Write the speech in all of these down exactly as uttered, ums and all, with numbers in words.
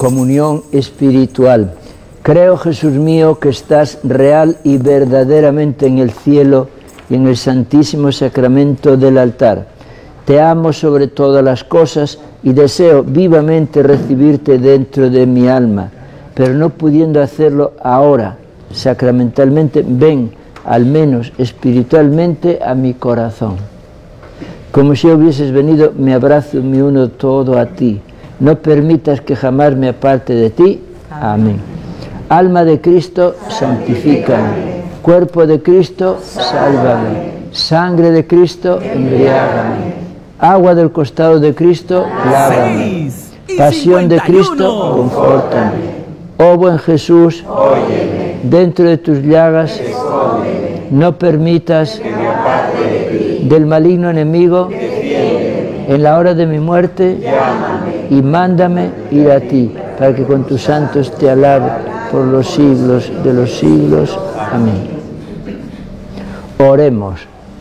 Comunión espiritual. Creo, Jesús mío, que estás real y verdaderamente en el cielo y en el santísimo sacramento del altar. Te amo sobre todas las cosas y deseo vivamente recibirte dentro de mi alma, pero no pudiendo hacerlo ahora, sacramentalmente, ven, al menos espiritualmente, a mi corazón. Como si hubieses venido, me abrazo y me uno todo a ti. No permitas que jamás me aparte de ti. Amén. Alma de Cristo, santifícame. Cuerpo de Cristo, sálvame. Sangre de Cristo, embriágame. Agua del costado de Cristo, lávame. Pasión de Cristo, confórtame. Oh buen Jesús, óyeme. Dentro de tus llagas, escóndeme. No permitas que me aparte de ti. Del maligno enemigo, defiéndeme. En la hora de mi muerte, llámame. Y mándame ir a ti, para que con tus santos te alabe por los siglos de los siglos. Amén. Oremos.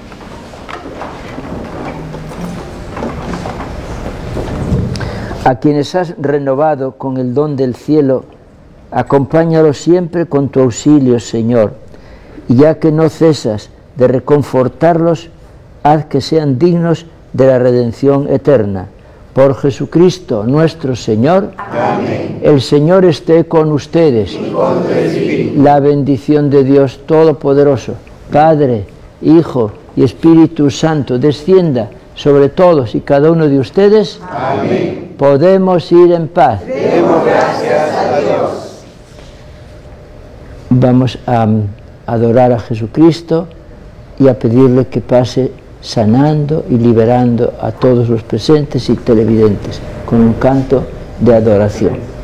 A quienes has renovado con el don del cielo, acompáñalos siempre con tu auxilio, Señor, y ya que no cesas de reconfortarlos, haz que sean dignos de la redención eterna. Por Jesucristo nuestro Señor. Amén. El Señor esté con ustedes. Y con tu espíritu. La bendición de Dios Todopoderoso, Padre, Hijo y Espíritu Santo, descienda sobre todos y cada uno de ustedes. Amén. Podemos ir en paz. Demos gracias a Dios. Vamos a adorar a Jesucristo y a pedirle que pase sanando y liberando a todos los presentes y televidentes con un canto de adoración.